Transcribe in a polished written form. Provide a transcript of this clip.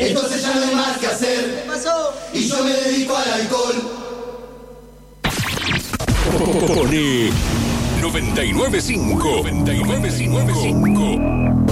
Entonces ya no hay más que hacer. ¿Qué pasó? Y yo me dedico al alcohol. Pone 99.5.